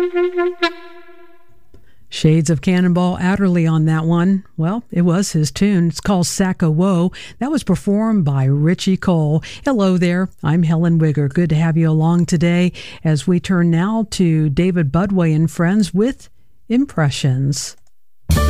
Shades of Cannonball Adderley on that one. Well, it was his tune. It's called Sacco Woe. That was performed by Richie Cole. Hello there. I'm Helen Wigger. Good to have you along today as we turn now to David Budway and Friends with Impressions.